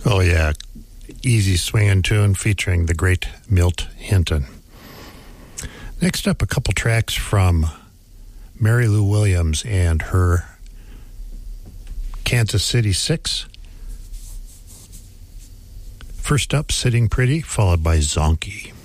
Oh, yeah. Easy swinging tune featuring the great Milt Hinton. Next up, a couple tracks from Mary Lou Williams and her Kansas City Six. First up, Sitting Pretty, followed by Zonky.